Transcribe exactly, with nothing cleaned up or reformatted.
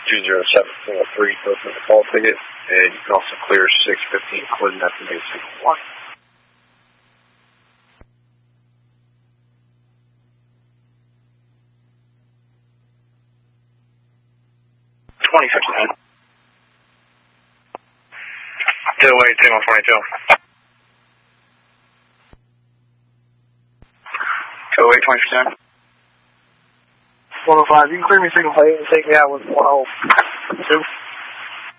two zero seven four three, both with the call ticket, and you can also clear six fifteen Clinton at the base signal one. twenty fifty-nine. two oh eight, one twenty-two. two oh eight, twenty fifty-nine. one oh five, you can clear me signal plate and take me out with one oh two.